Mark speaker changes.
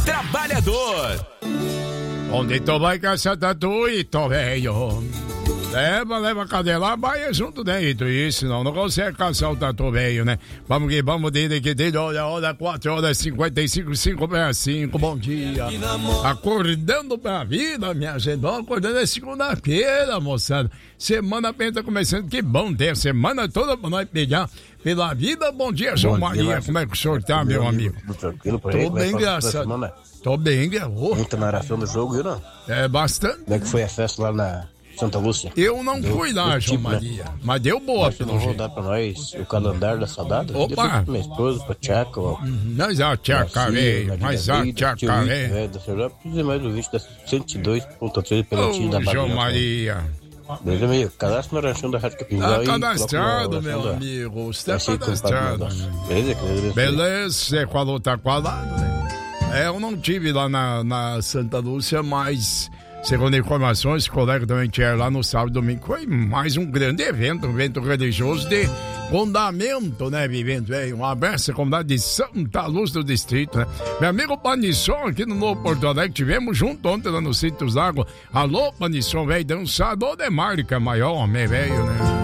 Speaker 1: trabalhador.
Speaker 2: Onde tu vai caçar tatu e tô velho. Leva a cadela, vai junto dentro. Isso, não consegue caçar o tatu velho, né? Vamos que vamos dele que tem hora 4h55, 5h05, bom dia. Acordando pra vida, minha gente. Vamos acordando, é segunda-feira, moçada. Semana bem tá começando, que bom ter a semana toda pra nós pegar pela vida. Bom dia, João Maria. Como é que o senhor tá, meu amigo?
Speaker 3: Tudo tranquilo por aí?
Speaker 2: Tô bem, engraçado. Tô bem, garoto.
Speaker 3: Muita narração do jogo, viu, não?
Speaker 2: É bastante.
Speaker 3: Como é que foi a festa lá na Santa Lúcia?
Speaker 2: Eu não fui lá, João
Speaker 3: tipo,
Speaker 2: Maria. Né? Mas deu boa, pelo jeito.
Speaker 3: Vou dar pra nós o calendário da saudade?
Speaker 2: Opa!
Speaker 3: Pra minha esposa, pra Tchaca.
Speaker 2: Mas a Tchaca veio, mas a Tchaca veio.
Speaker 3: Precisa mais do vídeo da 102.3 Pelotinho da Bahia.
Speaker 2: João Maria.
Speaker 3: Beleza, amigo? Cadastro no ranchão da Rádio Capinzal.
Speaker 2: Tá cadastrado, meu amigo. Você tá cadastrado. Beleza, você falou, tá quadrado, né? Eu não tive lá na Santa Lúcia, mas segundo informações, colega também tinha lá no sábado e domingo. Foi mais um grande evento, um evento religioso de fundamento, né, vivendo? Um abraço à comunidade de Santa Lúcia do distrito, né? Meu amigo Panisson, aqui no Novo Porto Alegre, tivemos junto ontem lá no Sítio dos Águas. Alô, Panisson, velho, dançador de marca, maior homem, velho, né?